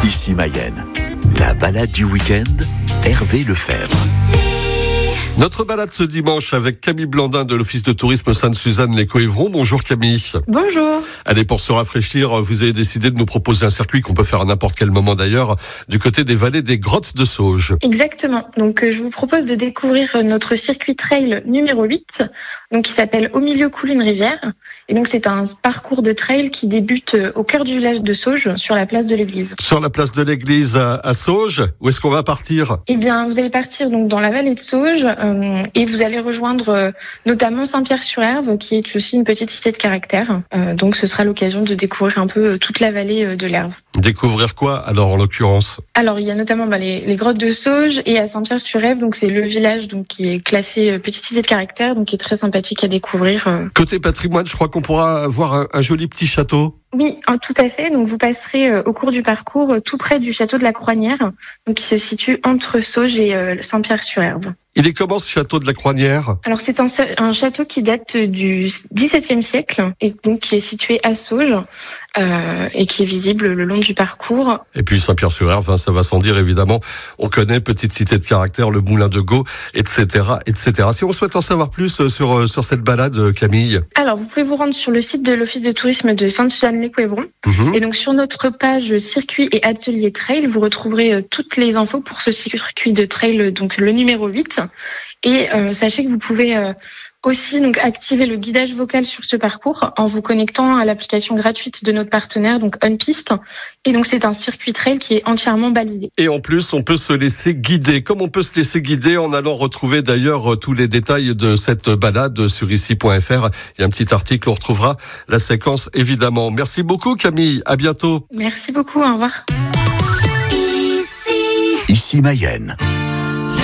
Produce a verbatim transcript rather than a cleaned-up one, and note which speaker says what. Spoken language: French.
Speaker 1: Ici Mayenne. La balade du week-end, Hervé Lefebvre. Notre balade ce dimanche avec Camille Blandin de l'Office de tourisme Sainte-Suzanne-les-Coëvrons. Bonjour Camille.
Speaker 2: Bonjour.
Speaker 1: Allez, pour se rafraîchir, vous avez décidé de nous proposer un circuit qu'on peut faire à n'importe quel moment d'ailleurs, du côté des vallées des Grottes de Sauges.
Speaker 2: Exactement. Donc euh, je vous propose de découvrir notre circuit trail numéro huit, donc qui s'appelle Au milieu coule une rivière. Et donc c'est un parcours de trail qui débute au cœur du village de Sauges, sur la place de l'église.
Speaker 1: Sur la place de l'église à, à Sauges, où est-ce qu'on va partir ?
Speaker 2: Eh bien, vous allez partir donc dans la vallée de Sauges euh, et vous allez rejoindre euh, notamment Saint-Pierre-sur-Herve, qui est aussi une petite cité de caractère. Euh, donc ce sera l'occasion de découvrir un peu euh, toute la vallée euh, de l'Herve.
Speaker 1: Découvrir quoi alors en l'occurrence ?
Speaker 2: Alors il y a notamment bah, les, les grottes de Sauges et à Saint-Pierre-sur-Herve, donc c'est le village donc qui est classé euh, petite cité de caractère, donc qui est très sympathique à découvrir. Euh.
Speaker 1: Côté patrimoine, je crois qu'on pourra voir un, un joli petit château.
Speaker 2: Oui, tout à fait. Donc vous passerez euh, au cours du parcours euh, tout près du château de la Croinière, donc qui se situe entre Sauges et euh, Saint-Pierre-sur-Herve.
Speaker 1: Il est comment ce château de la Croinière ?
Speaker 2: Alors c'est un, un château qui date du dix-septième siècle et donc qui est situé à Sauges euh, et qui est visible le long du parcours.
Speaker 1: Et puis Saint-Pierre-sur-Herve, hein, ça va sans dire évidemment. On connaît, petite cité de caractère, le moulin de Gau, et cetera, et cetera. Si on souhaite en savoir plus sur sur cette balade, Camille.
Speaker 2: Alors vous pouvez vous rendre sur le site de l'Office de tourisme de Sainte-Suzanne-les-Coëvrons. Mmh. Et donc sur notre page circuit et atelier trail, vous retrouverez toutes les infos pour ce circuit de trail, donc le numéro huit. Et euh, sachez que vous pouvez euh, aussi donc activer le guidage vocal sur ce parcours en vous connectant à l'application gratuite de notre partenaire, donc OnPiste. Et donc c'est un circuit trail qui est entièrement balisé.
Speaker 1: Et en plus, on peut se laisser guider. Comme on peut se laisser guider en allant retrouver d'ailleurs tous les détails de cette balade sur ici point f r. Il y a un petit article, on retrouvera la séquence évidemment. Merci beaucoup Camille, à bientôt.
Speaker 2: Merci beaucoup, au revoir.
Speaker 1: Ici Mayenne.